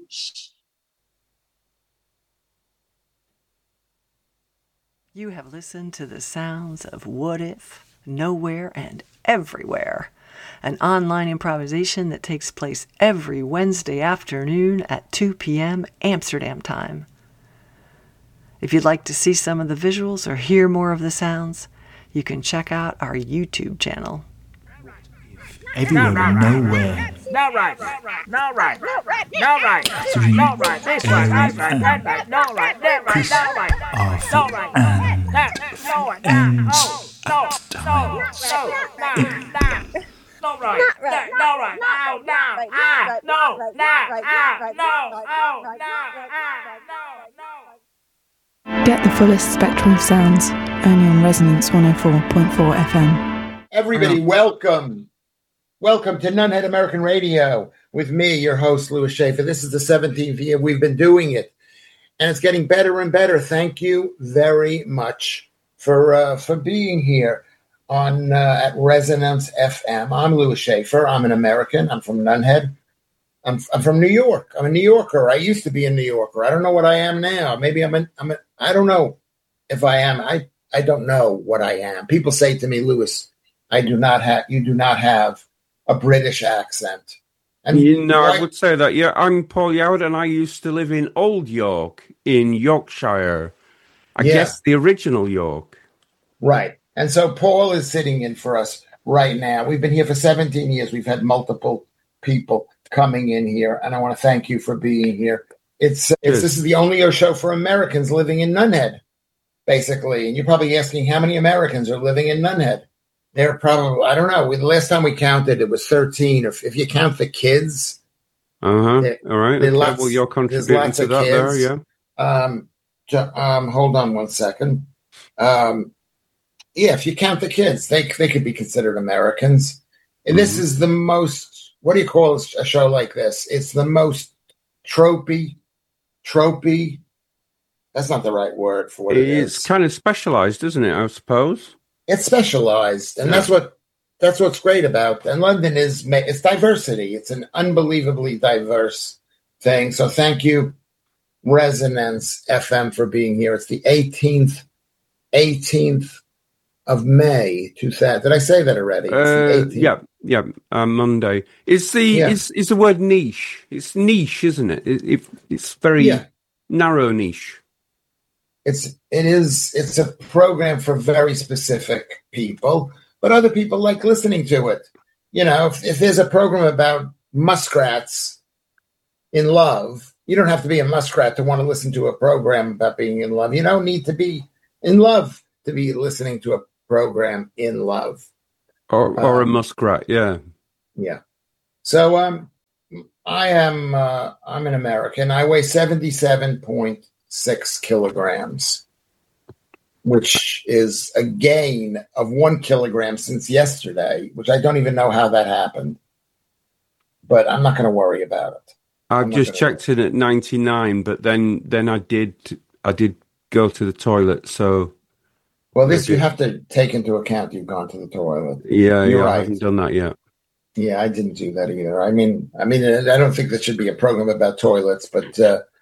You have listened to the sounds of What If, Nowhere and Everywhere, an online improvisation that takes place every Wednesday afternoon at 2 p.m. Amsterdam time. If you'd like to see some of the visuals or hear more of the sounds, you can check out our YouTube channel. Everywhere and nowhere. No right. No right. No right. Three No right. This right. That's right. That right. No right. That right. No right. No right. That. No right. No. No. No. No right. No right. No. No. Ah. No. No. Ah. No. Oh. No. Get the fullest spectrum of sounds only on Resonance 104.4 FM. Everybody, welcome. Welcome to Nunhead American Radio with me, your host, Louis Schaefer. This is the 17th year we've been doing it, and it's getting better and better. Thank you very much for being here on at Resonance FM. I'm Louis Schaefer. I'm an American. I'm from Nunhead. I'm from New York. I'm a New Yorker. I used to be a New Yorker. I don't know what I am now. Maybe I don't know if I am. I don't know what I am. People say to me, Louis, you do not have a British accent. And I would say that. Yeah, I'm Paul Yowd, and I used to live in Old York in Yorkshire. I guess the original York. Right. And so Paul is sitting in for us right now. We've been here for 17 years. We've had multiple people coming in here, and I want to thank you for being here. This is the only show for Americans living in Nunhead, basically. And you're probably asking how many Americans are living in Nunhead. They're probably, I don't know. The last time we counted, it was 13. If you count the kids. All right. Okay. Well, you're contributing to that kids. There, yeah. Hold on one second. If you count the kids, they could be considered Americans. And this is the most, what do you call a show like this? It's the most tropey. That's not the right word for what it is. It's kind of specialized, isn't it, I suppose? It's specialized, and that's what's great about. And London it's diversity. It's an unbelievably diverse thing. So thank you, Resonance FM, for being here. It's the 18th of May. Did I say that already? Yeah. Monday. Is the word niche? It's niche, isn't it? It's very narrow niche. It's a program for very specific people, but other people like listening to it. You know, if there's a program about muskrats in love, you don't have to be a muskrat to want to listen to a program about being in love. You don't need to be in love to be listening to a program in love. Or a muskrat, yeah. Yeah. So I'm an American. I weigh 77.6 kilograms, which is a gain of 1 kilogram since yesterday, which I don't even know how that happened, but I'm not going to worry about it. I just checked in at 99, but then I did go to the toilet. So, well, you have to take into account you've gone to the toilet. Yeah, right. I haven't done that yet. Yeah, I didn't do that either. I mean, I don't think there should be a program about toilets, but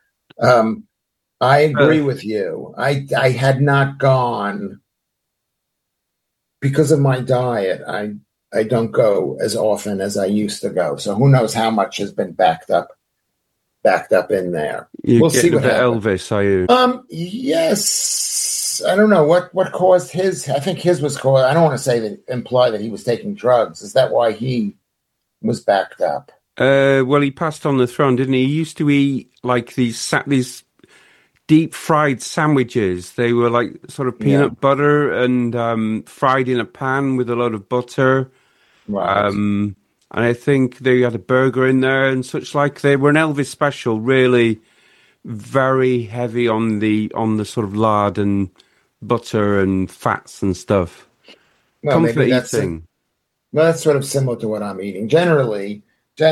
I agree with you. I had not gone because of my diet. I don't go as often as I used to go. So who knows how much has been backed up in there. We'll see what happens. Elvis, are you? Yes. I don't know what caused his. I think his was caused. I don't want to imply that he was taking drugs. Is that why he was backed up? Well, he passed on the throne, didn't he? He used to eat like these deep fried sandwiches. They were like sort of peanut butter and fried in a pan with a lot of butter. Right. And I think they had a burger in there and such like. They were an Elvis special, really very heavy on the sort of lard and butter and fats and stuff. Well, comfort that's eating. That's sort of similar to what I'm eating. Generally,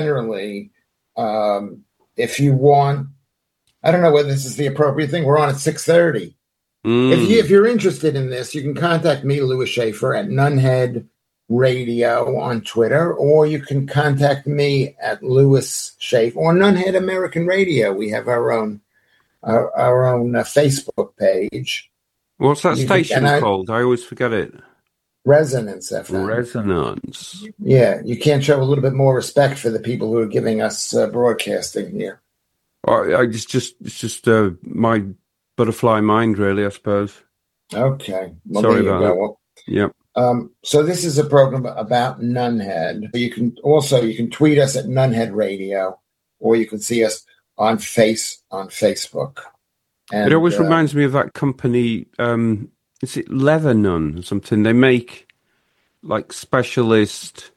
if you want, I don't know whether this is the appropriate thing. We're on at 6:30. If you're interested in this, you can contact me, Louis Schaefer, at Nunhead Radio on Twitter, or you can contact me at Louis Schaefer or Nunhead American Radio. We have our own Facebook page. What's that station called? I always forget it. Resonance FM. Resonance. Yeah, you can't show a little bit more respect for the people who are giving us broadcasting here. It's just my butterfly mind, really, I suppose. Okay. Well, Sorry about that. Well, yep. So this is a program about Nunhead. You can tweet us at Nunhead Radio, or you can see us on Facebook. And, it always reminds me of that company. Is it Leather-Nun or something? They make like specialist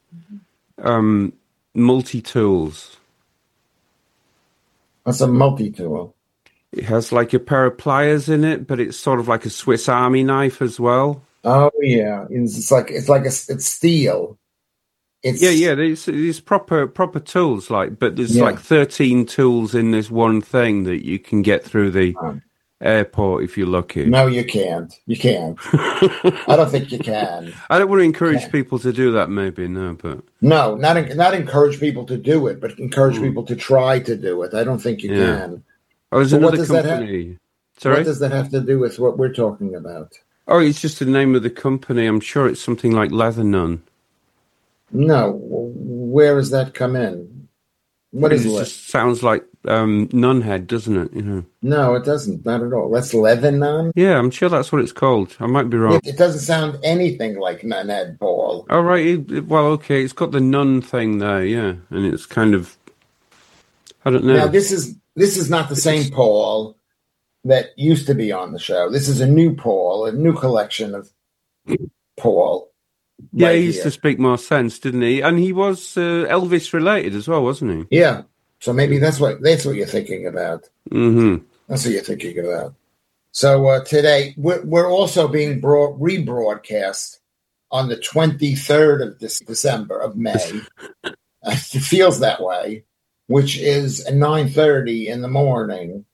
multi-tools. What's a multi-tool? It has like a pair of pliers in it, but it's sort of like a Swiss Army knife as well. Oh yeah, it's steel. It's These proper tools, but there's like 13 tools in this one thing that you can get through the airport if you're lucky. No, you can't. You can't. I don't think you can. I don't want to encourage people to do that. Maybe but not encourage people to do it, but encourage people to try to do it. I don't think you can. Oh, there's another company. Sorry, what does that have to do with what we're talking about? Oh, it's just the name of the company. I'm sure it's something like Leather-Nun. No, where does that come in? What is it? Just sounds like Nunhead, doesn't it? You know. No, it doesn't. Not at all. That's Leather-Nun? Yeah, I'm sure that's what it's called. I might be wrong. It doesn't sound anything like Nunhead, Paul. Oh, right. Well, okay. It's got the nun thing there, yeah. And it's kind of... I don't know. Now, this is not the same Paul that used to be on the show. This is a new Paul, a new collection of Paul. Yeah, he used to speak more sense, didn't he? And he was Elvis related as well, wasn't he? Yeah. So maybe that's what you're thinking about. Mm-hmm. That's what you're thinking about. So today we're also being rebroadcast on the 23rd of December of May. It feels that way, which is 9:30 in the morning.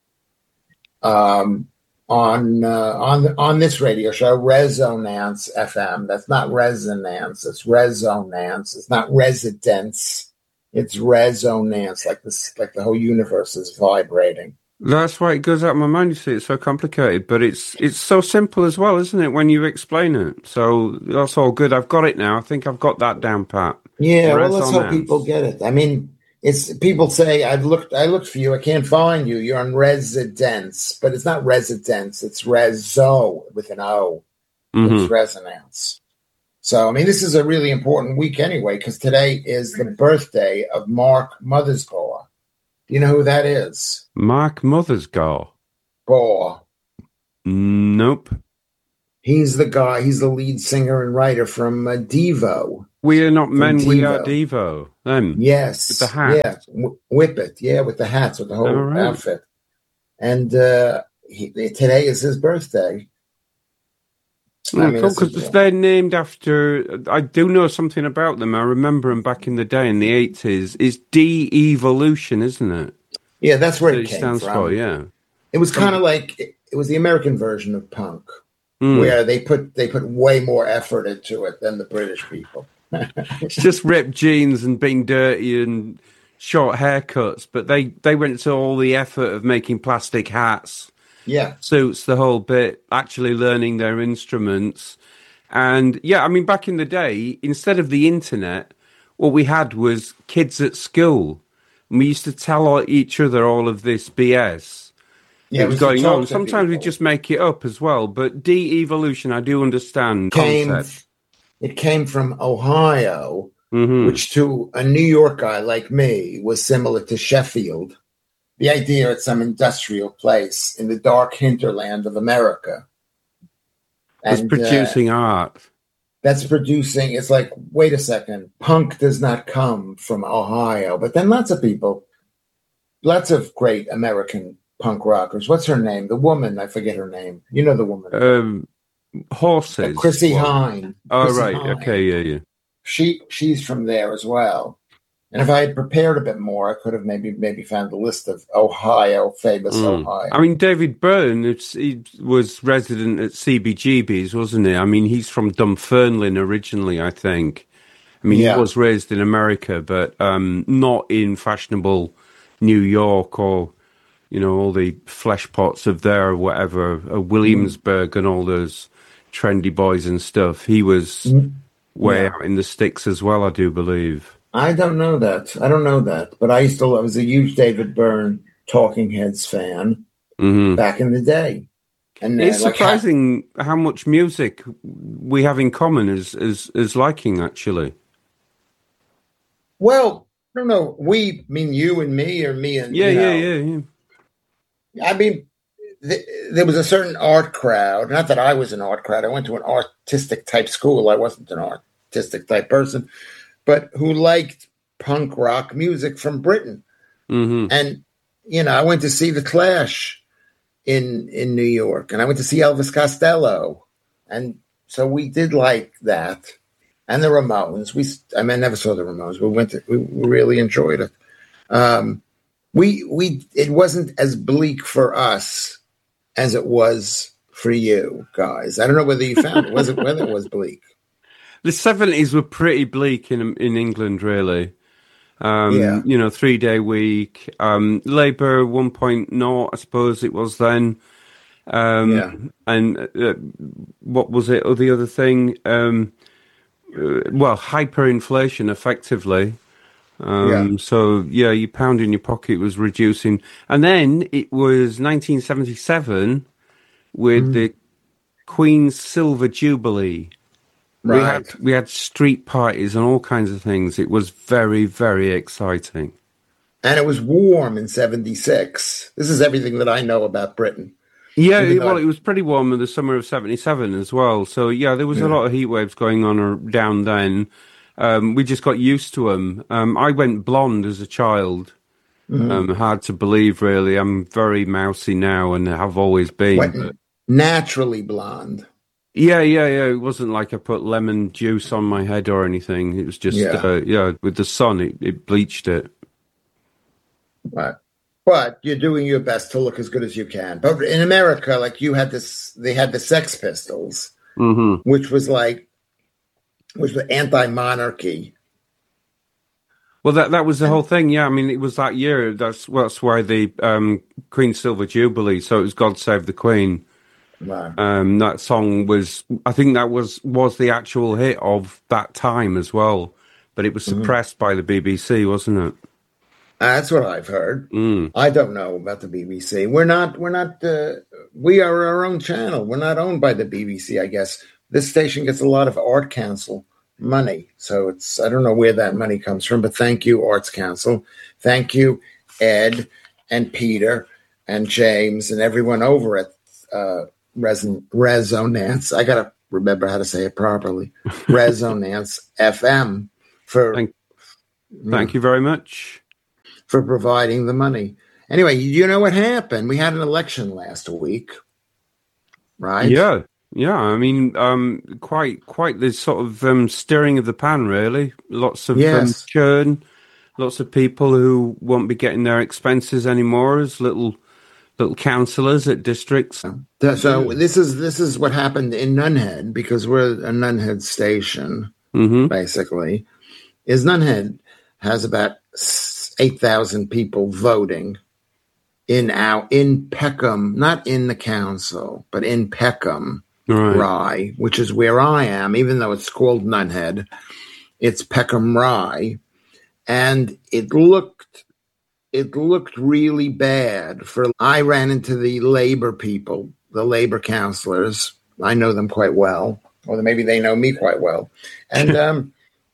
On this radio show, Resonance FM. That's not resonance. It's resonance. It's not residence. It's resonance, like the whole universe is vibrating. That's why it goes out of my mind. You see, it's so complicated, but it's so simple as well, isn't it? When you explain it, so that's all good. I've got it now. I think I've got that down pat. Yeah, well, let's hope people get it. I mean, it's people say I looked for you. I can't find you. You're on residence, but it's not residence. It's reso with an O. Mm-hmm. It's resonance. So, I mean, this is a really important week anyway, because today is the birthday of Mark Mothersbaugh. Do you know who that is? Mark Mothersbaugh? Nope. He's the guy. He's the lead singer and writer from Devo. We are not men, Devo. We are Devo. Them. Yes. With the hats. Yeah. Whip it. Yeah, with the hats, with the whole outfit. And today is his birthday. Because they're named after... I do know something about them. I remember them back in the day in the 80s. It's de-evolution, isn't it? Yeah, that's where it came stands from. For, yeah. It was kind of like... It was the American version of punk, where they put way more effort into it than the British people. It's just ripped jeans and being dirty and short haircuts, but they went to all the effort of making plastic hats, suits, the whole bit, actually learning their instruments. And yeah, I mean, back in the day, instead of the internet, what we had was kids at school, and we used to tell each other all of this BS that was going on. Sometimes we just make it up as well, but de-evolution, I do understand concept. It came from Ohio, which to a New York guy like me was similar to Sheffield. The idea it's some industrial place in the dark hinterland of America. That's producing art. That's producing, it's like, wait a second, punk does not come from Ohio. But then lots of great American punk rockers. What's her name? The woman, I forget her name. You know the woman. Horses. Chrissie Hynde. Oh, right. Hynde. Okay, yeah. She's from there as well. And if I had prepared a bit more, I could have maybe found a list of Ohio, famous Ohio. I mean, David Byrne, he was resident at CBGB's, wasn't he? I mean, he's from Dunfermline originally, I think. I mean, he was raised in America, but not in fashionable New York or, you know, all the flesh pots of there or whatever, Williamsburg and all those trendy boys and stuff. He was way out in the sticks as well, I do believe. I don't know that. But I was a huge David Byrne Talking Heads fan back in the day. And it's surprising how much music we have in common as liking, actually. Well, I don't know. We mean you and me, or me and yeah. I mean, there was a certain art crowd. Not that I was an art crowd. I went to an artistic type school. I wasn't an artistic type person, but who liked punk rock music from Britain. And, you know, I went to see The Clash in New York, and I went to see Elvis Costello. And so we did like that. And the Ramones. I never saw the Ramones, but we really enjoyed it. It wasn't as bleak for us as it was for you guys. I don't know whether you found whether it was bleak. The 70s were pretty bleak in England, really. You know, 3-day week, Labour 1.0, I suppose it was then. And what was it? The other thing? Well, hyperinflation, effectively. So, your pound in your pocket was reducing. And then it was 1977 with the Queen's Silver Jubilee. Right. We had street parties and all kinds of things. It was very, very exciting. And it was warm in 76. This is everything that I know about Britain. Yeah, it was pretty warm in the summer of 77 as well. So, there was a lot of heat waves going on down then. We just got used to them. I went blonde as a child. Hard to believe, really. I'm very mousy now and have always been. Naturally blonde. Yeah. It wasn't like I put lemon juice on my head or anything. It was just, with the sun, it bleached it. Right. But you're doing your best to look as good as you can. But in America, like they had the Sex Pistols, which was anti-monarchy. Well, that was the whole thing. Yeah, I mean, it was that year. That's why the Queen's Silver Jubilee. So it was God Save the Queen. Wow. That song I think that was the actual hit of that time as well. But it was suppressed by the BBC, wasn't it? That's what I've heard. I don't know about the BBC. We are our own channel. We're not owned by the BBC, I guess. This station gets a lot of Art Council money. So I don't know where that money comes from, but thank you, Arts Council. Thank you, Ed and Peter and James and everyone over at Resonance. I got to remember how to say it properly. Resonance FM Thank you very much for providing the money. Anyway, you know what happened? We had an election last week, right? Yeah. I mean, quite the sort of stirring of the pan, really. Lots of churn, lots of people who won't be getting their expenses anymore as little councillors at districts. So this is what happened in Nunhead, because we're a Nunhead station, basically. Nunhead has about 8,000 people voting in Peckham, not in the council, but in Peckham, Rye, which is where I am, even though it's called Nunhead. It's Peckham Rye. And it looked really bad. I ran into the Labour people, the Labour councillors. I know them quite well, or maybe they know me quite well. And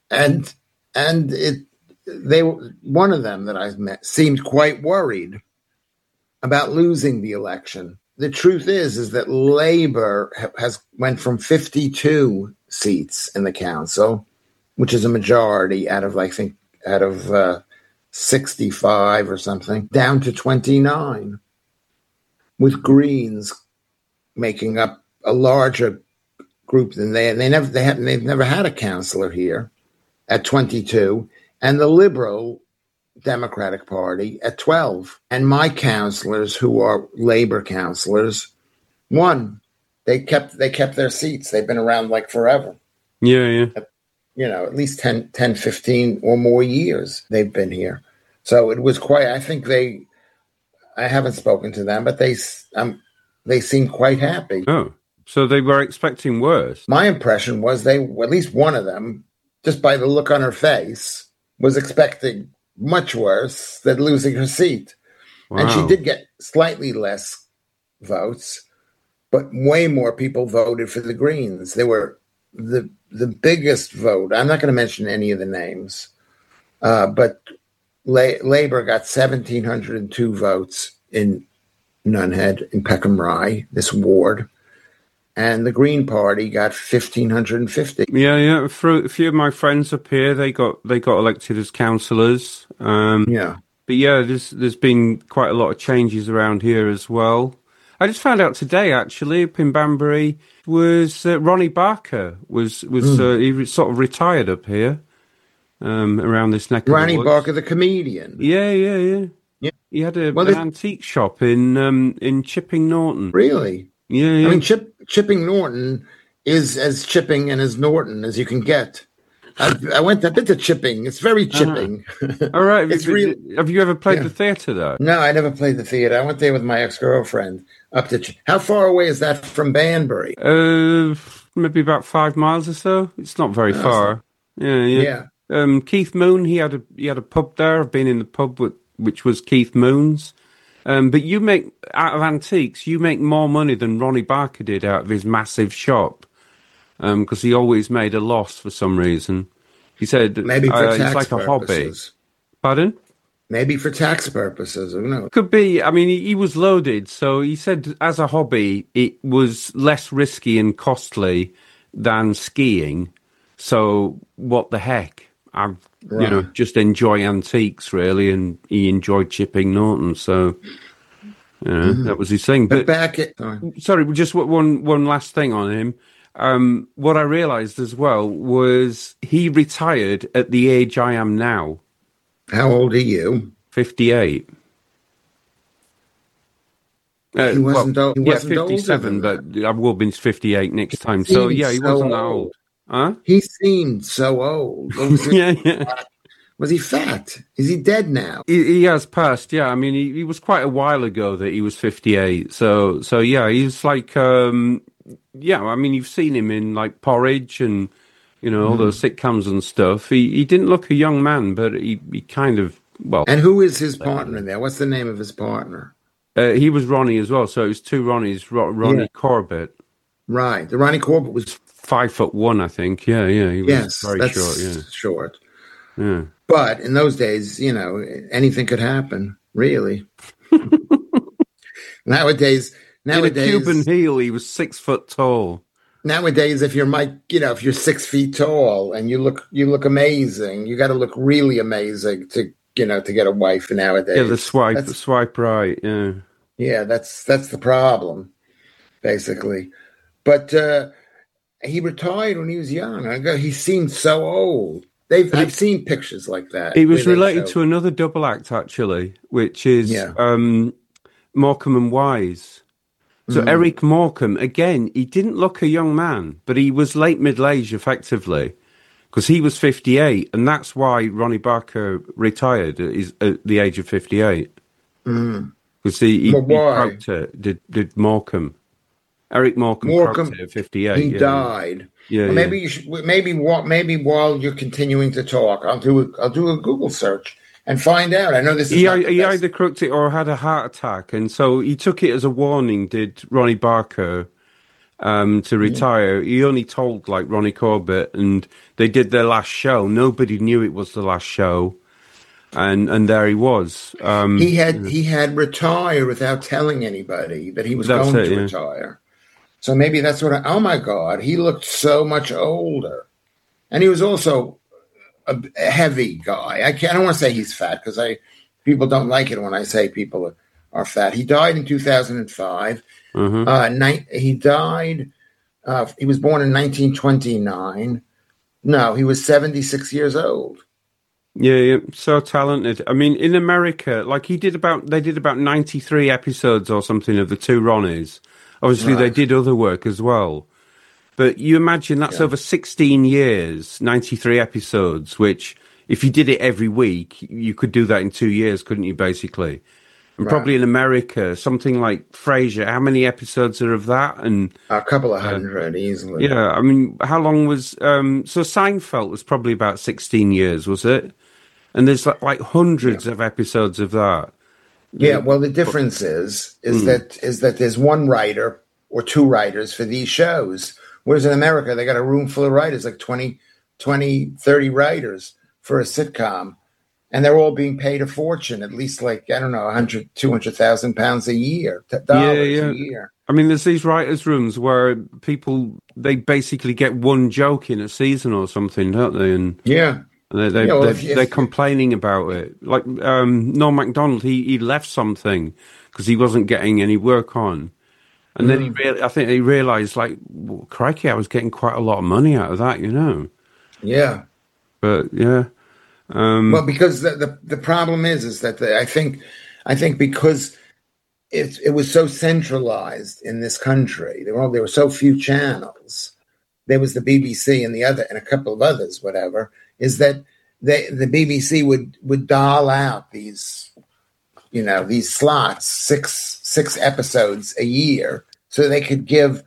one of them that I met seemed quite worried about losing the election. The truth is that Labour went from 52 seats in the council, which is a majority out of 65 or something, down to 29, with Greens making up a larger group than they've never had a councillor here at 22. and the Liberal Democratic Party at 12. And my counselors, who are labor counselors, won. They kept their seats. They've been around like forever. Yeah. At least 10, 15 or more years they've been here. So it was quite, I haven't spoken to them, but they seem quite happy. Oh, so they were expecting worse. My impression was at least one of them, just by the look on her face, was expecting much worse than losing her seat. Wow. And she did get slightly less votes, but way more people voted for the Greens. They were the biggest vote. I'm not going to mention any of the names, but Labour got 1,702 votes in Nunhead, in Peckham Rye, this ward, and the Green Party got 1,550. Yeah. For a few of my friends up here, they got elected as councillors. But yeah, there's been quite a lot of changes around here as well. I just found out today, actually, up in Banbury, was Ronnie Barker was he sort of retired up here, around this neck of the woods. Ronnie Barker, the comedian. Yeah. He had an antique shop in Chipping Norton. Really? Yeah. I mean, Chipping Norton is as chipping and as Norton as you can get. I've been to Chipping. It's very Chipping. All right. Have you ever played the theatre there? No, I never played the theatre. I went there with my ex-girlfriend up to. How far away is that from Banbury? Maybe about 5 miles or so. It's not very far. Yeah. Keith Moon, he had a pub there. I've been in the pub which was Keith Moon's. But you make, out of antiques, you make more money than Ronnie Barker did out of his massive shop. Because he always made a loss for some reason. He said maybe for tax it's like purposes. A hobby. Pardon? Maybe for tax purposes. Who knows? Could be. I mean, he was loaded, so he said as a hobby it was less risky and costly than skiing. So what the heck? I just enjoy antiques really, and he enjoyed Chipping Norton, so that was his thing. But sorry, just one last thing on him. What I realised as well was he retired at the age I am now. How old are you? 58. He wasn't old. He wasn't 57, but I will be 58 next time. So yeah, he wasn't that old. Huh? He seemed so old. Yeah. Was he fat? Is he dead now? He has passed. Yeah, I mean, he was quite a while ago that he was 58. So yeah, he's like. Yeah, I mean, you've seen him in like Porridge and, all those sitcoms and stuff. He didn't look a young man, but he kind of, well. And who is his partner there? What's the name of his partner? He was Ronnie as well, so it was two Ronnies, Ronnie Corbett. Right. The Ronnie Corbett was 5'1", I think. Yeah. He was very short, short. Yeah. But in those days, anything could happen, really. Nowadays, in a Cuban heel, he was 6 foot tall. Nowadays, if you're 6 feet tall and you look amazing, you got to look really amazing to get a wife nowadays. Yeah, the swipe right. Yeah. Yeah, that's the problem, basically. But he retired when he was young. He seemed so old. I've seen pictures like that. It was related to another double act, actually, which is Morecambe and Wise. So Eric Morecambe, again, he didn't look a young man, but he was late middle age, effectively, because he was 58, and that's why Ronnie Barker retired at the age of 58. Because he croaked it, did Morecambe. Eric Morecambe croaked it at 58. He died. Yeah, well, maybe you should. Maybe while you're continuing to talk, I'll do a Google search and find out. I know this is he either crooked it or had a heart attack, and so he took it as a warning. Did Ronnie Barker to retire? He only told like Ronnie Corbett, and they did their last show. Nobody knew it was the last show, and there he was. He had retired without telling anybody that he was going to retire. So maybe that's what. Oh my God, he looked so much older, and he was also a heavy guy. I don't want to say he's fat because people don't like it when I say people are fat. He died in 2005. He died. He was born in 1929. No, he was 76 years old. Yeah, so talented. I mean, in America, like they did about 93 episodes or something of the Two Ronnies. Obviously, they Right. did other work as well. But you imagine that's over 16 years, 93 episodes, which if you did it every week, you could do that in 2 years, couldn't you, basically? And Right. probably in America, something like Frasier, how many episodes are of that? And A couple of hundred easily. yeah, I mean, how long was so Seinfeld was probably about 16 years, was it? And there's like hundreds of episodes of that. Yeah, well, the difference is that there's one writer or two writers for these shows, whereas in America, they got a room full of writers, like 20, 30 writers for a sitcom, and they're all being paid a fortune, at least like, I don't know, 100, 200,000 pounds a year, dollars a year. I mean, there's these writers' rooms where they basically get one joke in a season or something, don't they? And Yeah. they're complaining about it. Like Norm Macdonald, he left something because he wasn't getting any work on, and then I think he realised, like, well, crikey, I was getting quite a lot of money out of that, you know. Yeah. But yeah, Well, because the problem is that I think because it was so centralized in this country, there were so few channels. There was the BBC and a couple of others, whatever. Is that the BBC would dial out these slots, six episodes a year, so they could give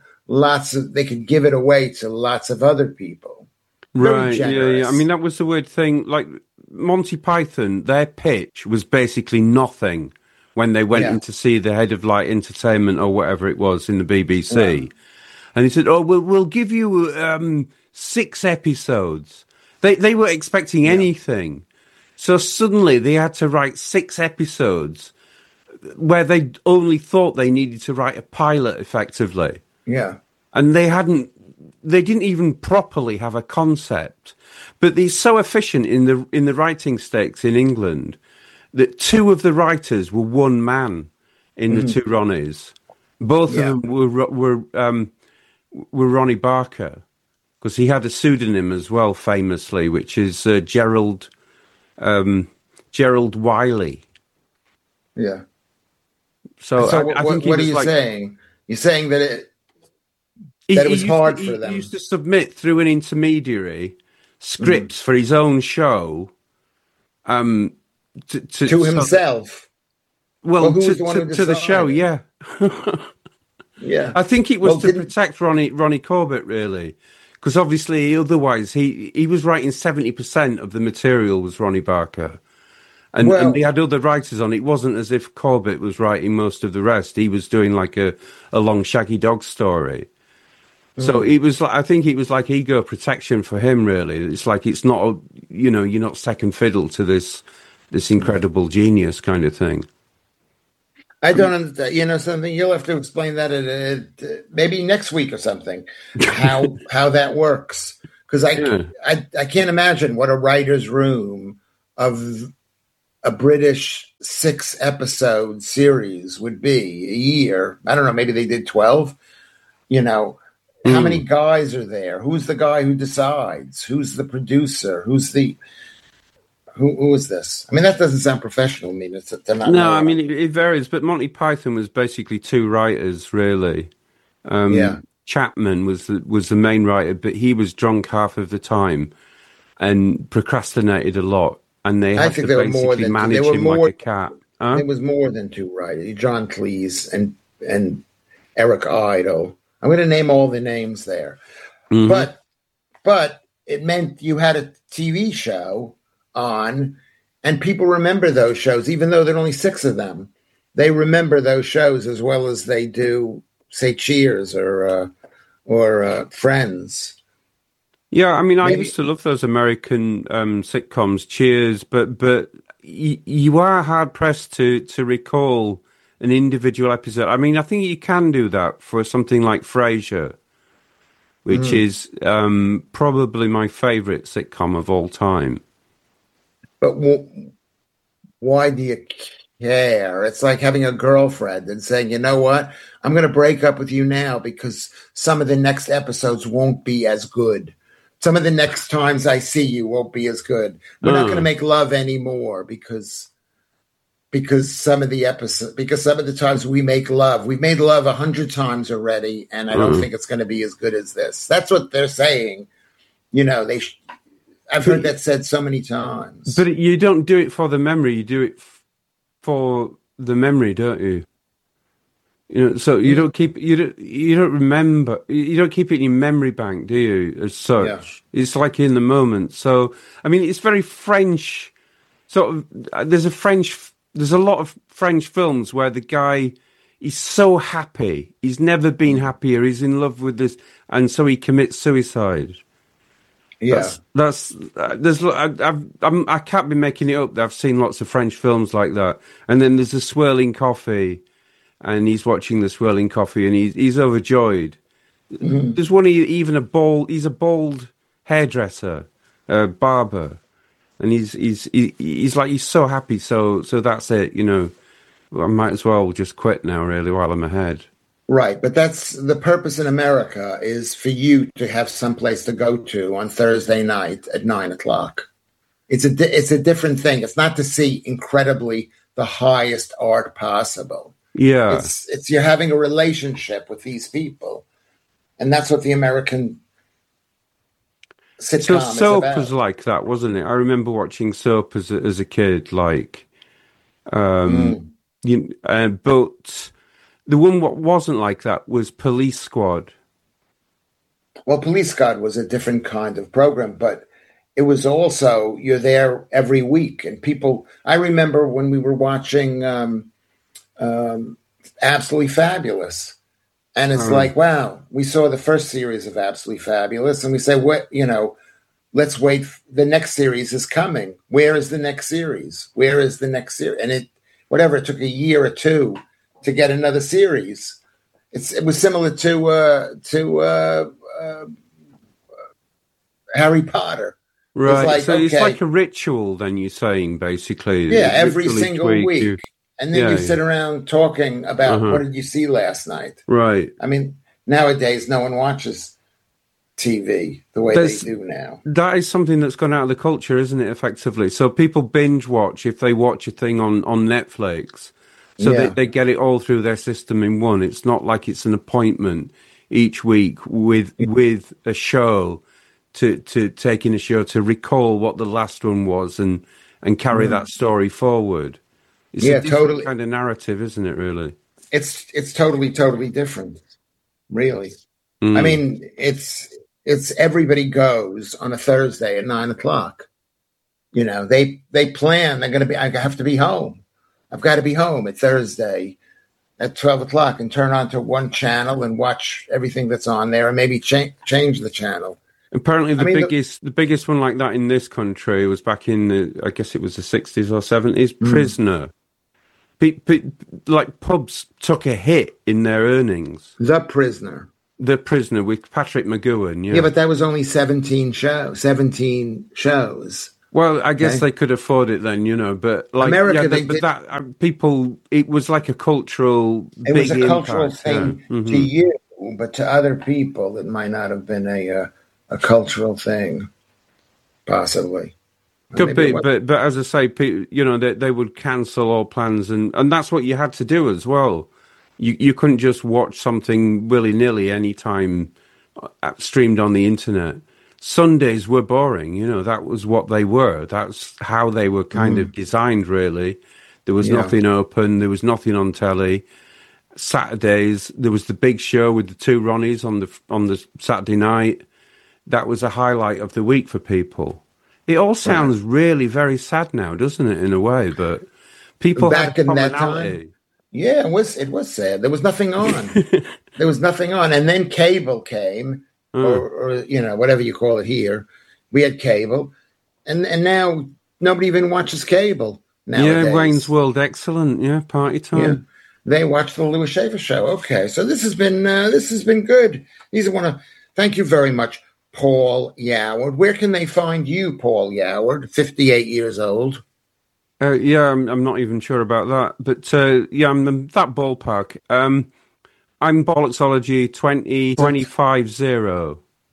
it away to lots of other people. Right? Yeah. I mean, that was the weird thing. Like Monty Python, their pitch was basically nothing when they went in to see the head of like entertainment or whatever it was in the BBC, and he said, "Oh, we'll give you 6 episodes." They were expecting anything. So suddenly they had to write 6 episodes where they only thought they needed to write a pilot effectively. Yeah. And they didn't even properly have a concept. But they're so efficient in the writing stakes in England that 2 of the writers were one man in the Two Ronnies. Both of them were Ronnie Barker. Because he had a pseudonym as well, famously, which is Gerald Wiley. Yeah. So I think what are you saying? You're saying that it was hard for them. He used to submit through an intermediary scripts for his own show. To himself. Well, to the show, yeah. Yeah. I think it was to protect Ronnie Corbett, really. Because obviously, otherwise, he was writing 70% of the material was Ronnie Barker. And he had other writers on it. It wasn't as if Corbett was writing most of the rest. He was doing like a long Shaggy Dog story. So it was I think it was like ego protection for him, really. It's like it's not, you're not second fiddle to this incredible genius kind of thing. I don't understand. Something you'll have to explain that at maybe next week or something. How that works, because I can't imagine what a writer's room of a British 6-episode series would be a year. I don't know. Maybe they did 12. How many guys are there? Who's the guy who decides? Who's the producer? Who is this? I mean, that doesn't sound professional. I mean, I mean, it varies. But Monty Python was basically 2 writers, really. Chapman was the main writer, but he was drunk half of the time and procrastinated a lot. And they had to basically manage him like a cat. Huh? It was more than 2 writers. John Cleese and Eric Idle. I'm going to name all the names there. Mm-hmm. But it meant you had a TV show on, and people remember those shows, even though there are only 6 of them. They remember those shows as well as they do, say, Cheers or Friends. Yeah, I mean, I used to love those American sitcoms, Cheers, but you are hard pressed to recall an individual episode. I mean, I think you can do that for something like Frasier, which is probably my favorite sitcom of all time. But why do you care? It's like having a girlfriend and saying, you know what? I'm going to break up with you now because some of the next episodes won't be as good. Some of the next times I see you won't be as good. We're not going to make love anymore because some of the times we make love, we've made love 100 times already, and I don't think it's going to be as good as this. That's what they're saying. You know, I've heard that said so many times. But you don't do it for the memory. You do it for the memory, don't you? You know, so you don't keep you don't remember, you don't keep it in your memory bank, do you? As such, yeah. It's like in the moment. So I mean, it's very French. Sort of, there's a lot of French films where the guy is so happy, he's never been happier, he's in love with this, and so he commits suicide. Yeah, I can't be making it up. I've seen lots of French films like that. And then there's the swirling coffee, and he's watching the swirling coffee, and he's overjoyed. Mm-hmm. There's one he's a bald hairdresser, barber, and he's so happy. So that's it. You know, I might as well just quit now, really, while I'm ahead. Right, but that's the purpose in America, is for you to have someplace to go to on Thursday night at 9:00. It's a different thing. It's not to see incredibly the highest art possible. Yeah, it's you're having a relationship with these people, and that's what the American sitcom is Soap about. was like that, wasn't it? I remember watching Soap as a kid, like, but. The one what wasn't like that was Police Squad. Well, Police Squad was a different kind of program, but it was also, you're there every week. And people, I remember when we were watching Absolutely Fabulous. And it's like, wow, we saw the first series of Absolutely Fabulous. And we say, let's wait. The next series is coming. Where is the next series? Where is the next series? And it took a year or two to get another series. It was similar to Harry Potter. Right. It's like a ritual, then, you're saying, basically. Yeah, every single week. And then you sit around talking about what did you see last night? Right. I mean, nowadays no one watches TV the way they do now. That is something that's gone out of the culture, isn't it, effectively? So people binge watch if they watch a thing on Netflix. So they get it all through their system in one. It's not like it's an appointment each week with a show to take in a show to recall what the last one was and carry that story forward. It's a different kind of narrative, isn't it, really? It's totally different, really. I mean, it's everybody goes on a Thursday at 9:00. You know, they plan, I have to be home. I've got to be home at Thursday at 12:00 and turn on to one channel and watch everything that's on there, and maybe change the channel. Apparently, the biggest one like that in this country was back in I guess it was the 60s or 70s. Prisoner. Like pubs took a hit in their earnings. The Prisoner with Patrick McGoohan. Yeah, but that was only 17 shows. Well, I guess they could afford it then, you know. But like America, it was like a cultural. It was a cultural thing to you, but to other people, it might not have been a cultural thing, possibly. Could be, but as I say, you know, they would cancel all plans, and that's what you had to do as well. You couldn't just watch something willy-nilly anytime streamed on the internet. Sundays were boring, you know, that was what they were. That's how they were kind of designed, really. There was nothing open, there was nothing on telly. Saturdays, there was the big show with the two Ronnies on the Saturday night. That was a highlight of the week for people. It all sounds really very sad now, doesn't it, in a way? But people back in that time, it was sad. There was nothing on. And then cable came. Or you know, whatever you call it here. We had cable, and now nobody even watches cable nowadays. Yeah, Wayne's World, excellent. Yeah, party time. Yeah. They watch the Louis Schaefer show. Okay, so this has been good. Thank you very much, Paul Yoward. Where can they find you, Paul Yoward? 58 years old. I'm not even sure about that, but I'm in that ballpark. I'm Bollocksology 20250.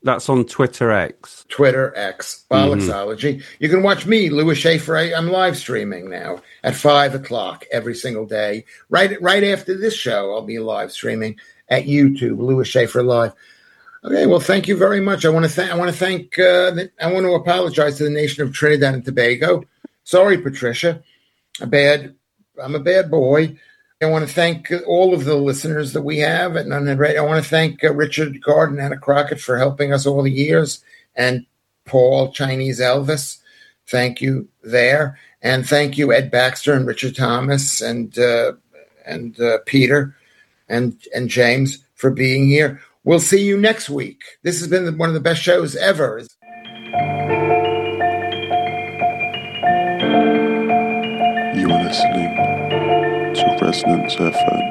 That's on Twitter X. Twitter X, Bollocksology. You can watch me, Louis Schaefer. I'm live streaming now at 5 o'clock every single day. Right after this show, I'll be live streaming at YouTube, Louis Schaefer Live. Okay, well, thank you very much. I want to apologize to the nation of Trinidad and Tobago. Sorry, Patricia. I'm a bad boy. I want to thank all of the listeners that we have at Nunhead Radio. I want to thank Richard Gard and Anna Crockett for helping us all the years, and Paul Chinese Elvis. Thank you there, and thank you Ed Baxter and Richard Thomas and Peter and James for being here. We'll see you next week. This has been one of the best shows ever. You are listening to Resonance FM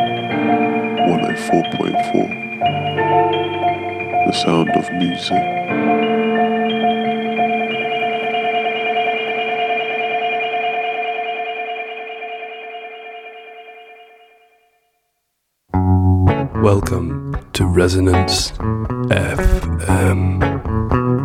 104.4, the sound of music. Welcome to Resonance FM.